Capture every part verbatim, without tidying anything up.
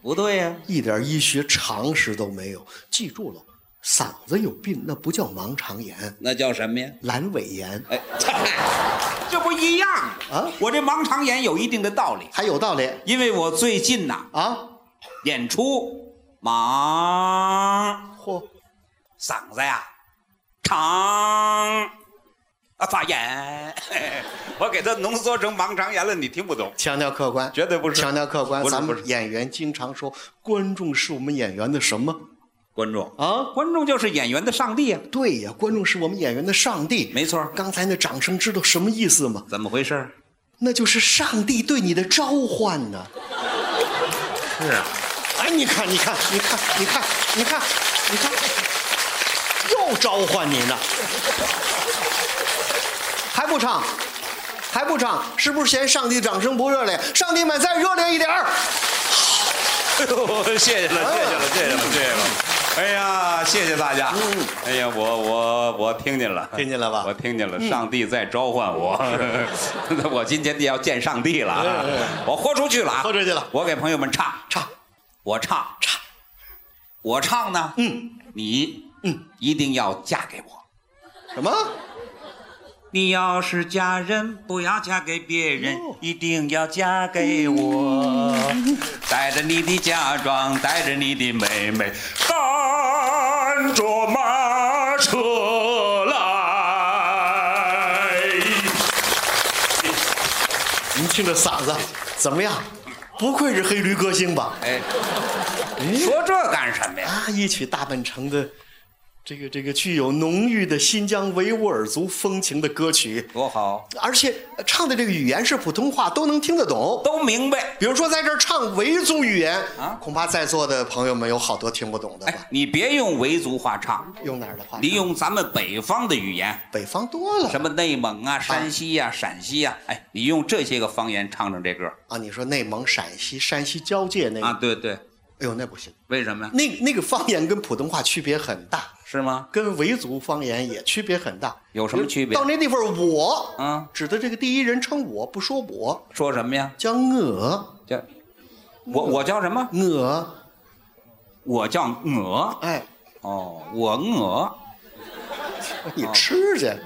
不对呀、啊， 一点医学常识都没有。记住了，嗓子有病那不叫盲肠炎， 那叫什么呀？ 阑尾炎。 哎，这不一样啊！我这盲肠炎有一定的道理， 还有道理， 因为我最近呐啊， 演出盲， 嚯， 嗓子呀长啊发炎，我给它浓缩成盲肠炎了，你听不懂。 强调客观， 绝对不是强调客观。咱们不是不是演员经常说，观众是我们演员的什么？ 观众啊， 观众就是演员的上帝啊！ 对呀，观众是我们演员的上帝。 没错。 刚才那掌声知道什么意思吗？ 怎么回事？ 那就是上帝对你的召唤呢。 是啊。 哎，你看，你看，你看，你看，你看，你看，又召唤你呢。还不唱，还不唱，是不是嫌上帝掌声不热烈？上帝们再热烈一点儿。 哎呦，谢谢了，谢谢了，谢谢了，谢谢了。哎呀，谢谢大家。嗯，哎呀，我我我听见了， 听见了吧？ 我听见了，上帝在召唤我。我今天就要见上帝了，我豁出去了啊！ 豁出去了。 我给朋友们唱唱， 我唱唱，我唱呢。 嗯， 你嗯一定要嫁给我。 什么？ 你要是嫁人，不要嫁给别人，哦、一定要嫁给我。带着你的嫁妆，带着你的妹妹，赶着马车来。 您听这嗓子怎么样？不愧是黑驴歌星吧？ 哎，说这干什么呀？ 啊，一曲大本城的。这个这个具有浓郁的新疆维吾尔族风情的歌曲， 多好！ 而且唱的这个语言是普通话，都能听得懂， 都明白。 比如说在这儿唱维族语言啊，恐怕在座的朋友们有好多听不懂的吧？ 哎，你别用维族话唱， 用哪儿的话？ 你用咱们北方的语言。 北方多了， 什么内蒙啊、山西呀、啊、陕西呀、啊，哎，你用这些个方言唱唱这歌啊？你说内蒙、陕西、山西交界那个啊？对对。 哎呦，那不行， 为什么呀？ 那那个方言跟普通话区别很大， 是吗？ 跟维族方言也区别很大。 有什么区别？ 到那地方，我嗯， 指的这个第一人称我，不说我， 说什么呀？ 叫我， 叫我，我叫什么？ 我， 我叫我。 哎， 哦，我我， 你吃去。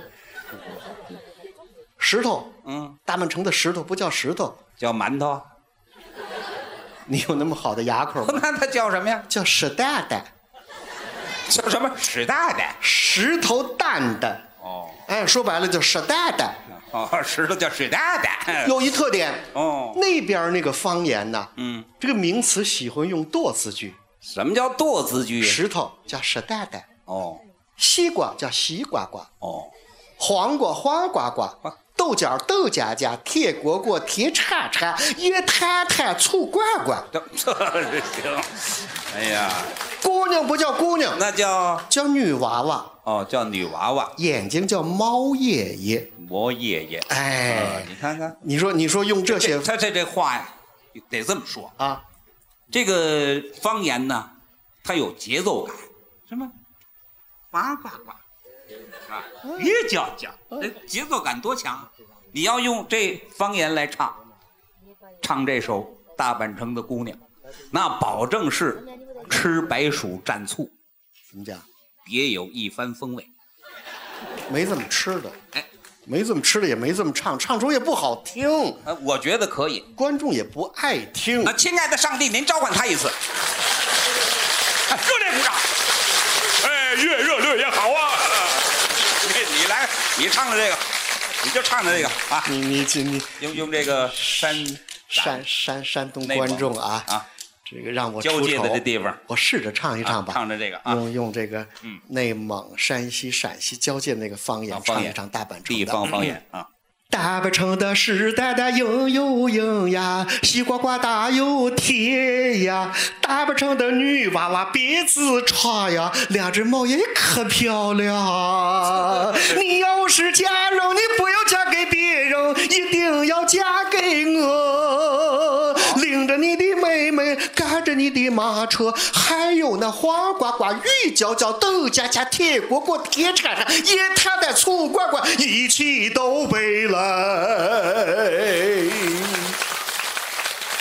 石头， 嗯， 大满城的石头不叫石头， 叫馒头。 你有那么好的牙口吗？ 那它叫什么呀？ 叫石蛋蛋。 叫什么？石蛋蛋？ 石头蛋蛋。 哦， 哎，说白了叫石蛋蛋。 哦，石头叫石蛋蛋。 有一特点哦， 那边那个方言呢， 嗯， 这个名词喜欢用剁字句。 什么叫剁字句？ 石头叫石蛋蛋。 哦， 西瓜叫西瓜瓜。 哦， 黄瓜黄瓜瓜。豆角豆荚荚，铁锅锅铁叉叉，叶摊摊醋罐罐。 这这行。哎呀， 姑娘不叫姑娘， 那叫叫女娃娃。 哦，叫女娃娃。 眼睛叫猫爷爷。 猫爷爷。 哎、 呃，你看看， 你说你说用这些， 他这这话呀，得这么说啊。 这个方言呢，它有节奏感，什么呱呱呱。啊，越叫叫，哎，节奏感多强！你要用这方言来唱，唱这首《大阪城的姑娘》，那保证是吃白薯蘸醋， 怎么讲？ 别有一番风味。 没这么吃的， 哎， 没这么吃的，也没这么唱，唱出也不好听。 呃，我觉得可以， 观众也不爱听。 那亲爱的上帝，您召唤他一次，哎，热烈鼓掌！哎，越热烈越好啊！你来，你唱的这个，你就唱的这个啊！ 你你你用用这个山山山山东观众啊啊， 这个让我交界的这地方， 我试着唱一唱吧。 啊、唱着这个啊， 用用这个嗯内蒙、山西、陕西交界那个方言唱一唱大阪城地方方言啊。 大阪城的石蛋蛋硬又硬呀，西瓜瓜大又铁呀。大阪城的女娃娃鼻子长呀，两只猫也可漂亮。你要是嫁人，你不要嫁给别人，一定要嫁给我。领着你的妹妹，赶着你的马车，还有那黄瓜瓜、玉角角、豆荚荚、铁锅锅、铁叉叉、叶摊摊、醋罐罐，一起都背来。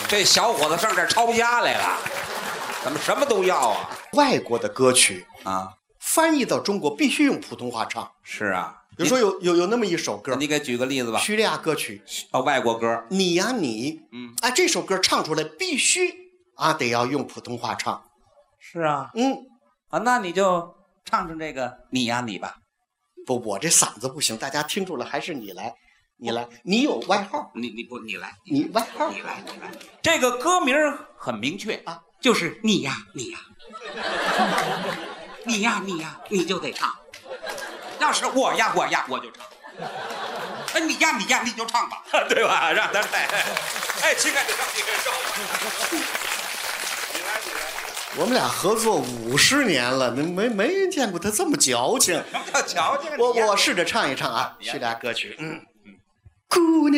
这小伙子上这儿抄家来了，怎么什么都要啊？ 外国的歌曲啊， 翻译到中国必须用普通话唱。 是啊， 比如说有有有那么一首歌， 你给举个例子吧。 叙利亚歌曲哦，外国歌。 你呀你， 嗯， 啊，这首歌唱出来必须啊得要用普通话唱。 是啊， 嗯， 啊，那你就唱唱这个你呀你吧。 不，我这嗓子不行，大家听出来还是你来，你来，你有外号， 你你不你来， 你外号， 你来你来。这个歌名很明确啊， 就是你呀你呀，你呀你呀，你就得唱。要是我呀我呀我就唱。哎，你呀你呀你就唱吧，对吧？让他来。哎，亲爱的让你受。你来你来。 我们俩合作五十年了，没没见过他这么矫情。 什么叫矫情？ 我我试着唱一唱啊，叙利亚歌曲。嗯，姑娘。